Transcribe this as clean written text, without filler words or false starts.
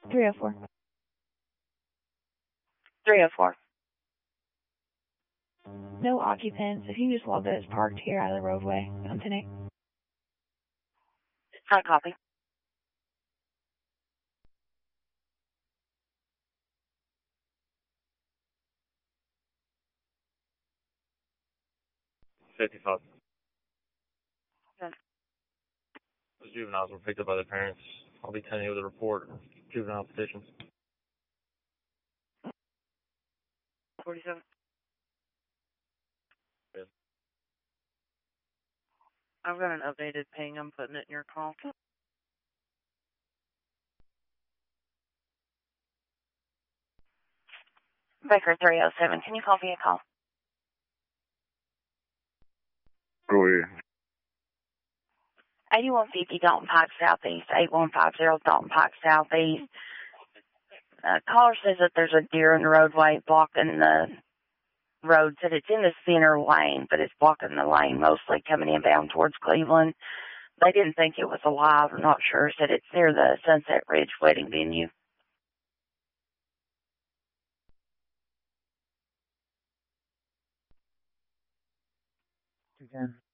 304. 304. No occupants. If you just log that it's parked here out of the roadway on 10-8. Hot copy. $55. Okay. The juveniles were picked up by their parents. I'll be 10 with a report. Juvenile petitions. 47. Yes. I've got an updated ping. I'm putting it in your call. Baker 307. Can you call via call? Go ahead. 8150 Dalton Pike Southeast, 8150 Dalton Pike Southeast. Caller says that there's a deer in the roadway blocking the road. Said it's in the center lane, but it's blocking the lane mostly coming inbound towards Cleveland. They didn't think it was alive. I'm not sure. Said it's near the Sunset Ridge wedding venue. Again.